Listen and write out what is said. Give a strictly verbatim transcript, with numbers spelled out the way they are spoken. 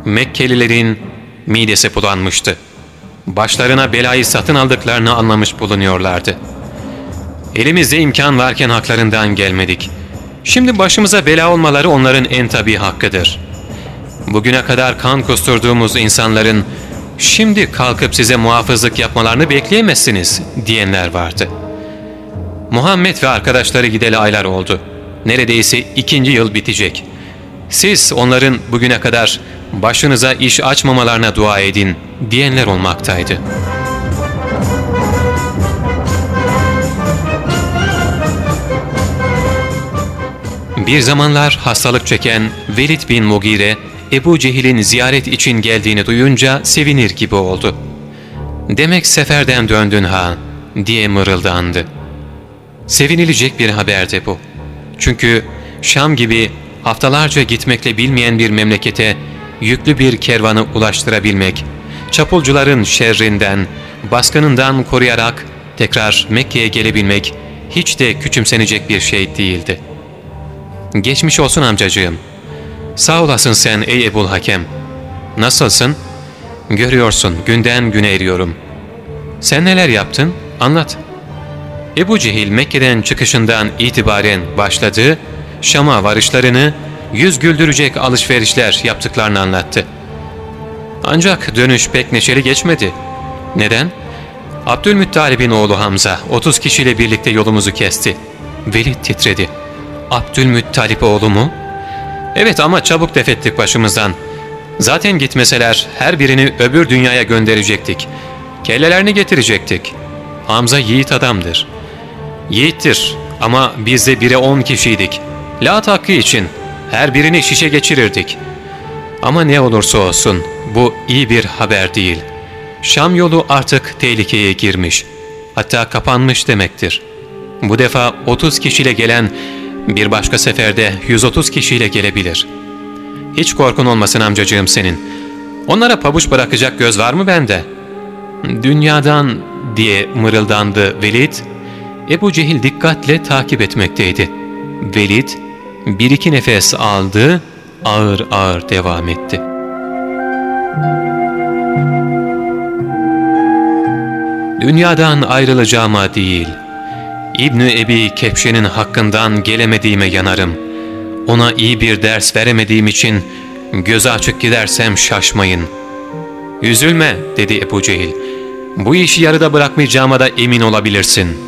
Mekkelilerin midesi bulanmıştı. Başlarına belayı satın aldıklarını anlamış bulunuyorlardı. Elimizde imkan varken haklarından gelmedik. Şimdi başımıza bela olmaları onların en tabii hakkıdır. Bugüne kadar kan kusturduğumuz insanların şimdi kalkıp size muhafızlık yapmalarını bekleyemezsiniz diyenler vardı. Muhammed ve arkadaşları gideli aylar oldu. Neredeyse ikinci yıl bitecek. Siz onların bugüne kadar başınıza iş açmamalarına dua edin diyenler olmaktaydı. Bir zamanlar hastalık çeken Velid bin Mugire, Ebu Cehil'in ziyaret için geldiğini duyunca sevinir gibi oldu. "Demek seferden döndün ha," diye mırıldandı. Sevinilecek bir haberdi bu. Çünkü Şam gibi haftalarca gitmekle bilmeyen bir memlekete yüklü bir kervanı ulaştırabilmek, çapulcuların şerrinden, baskınından koruyarak tekrar Mekke'ye gelebilmek hiç de küçümsenecek bir şey değildi. "Geçmiş olsun amcacığım." "Sağ olasın sen ey Ebul Hakem. Nasılsın?" "Görüyorsun, günden güne eriyorum." "Sen neler yaptın? Anlat." Ebu Cehil Mekke'den çıkışından itibaren başladığı Şam'a varışlarını, yüz güldürecek alışverişler yaptıklarını anlattı. Ancak dönüş pek neşeli geçmedi. Neden? Abdülmuttalib'in oğlu Hamza otuz kişiyle birlikte yolumuzu kesti. Velid titredi. "Abdülmuttalip oğlu mu?" "Evet, ama çabuk defettik başımızdan. Zaten gitmeseler her birini öbür dünyaya gönderecektik. Kellelerini getirecektik. Hamza yiğit adamdır." "Yiğittir ama biz de bire on kişiydik. Lat hakkı için her birini şişe geçirirdik. Ama ne olursa olsun bu iyi bir haber değil. Şam yolu artık tehlikeye girmiş. Hatta kapanmış demektir. Bu defa otuz kişiyle gelen bir başka seferde yüz otuz kişiyle gelebilir. Hiç korkun olmasın amcacığım senin. Onlara pabuç bırakacak göz var mı bende?" "Dünyadan," diye mırıldandı Velid. Ebu Cehil dikkatle takip etmekteydi. Velid bir iki nefes aldı, ağır ağır devam etti. "Dünyadan ayrılacağıma değil, İbn-i Ebi Kepşe'nin hakkından gelemediğime yanarım. Ona iyi bir ders veremediğim için gözü açık gidersem şaşmayın." "Üzülme," dedi Ebu Cehil. "Bu işi yarıda bırakmayacağıma da emin olabilirsin.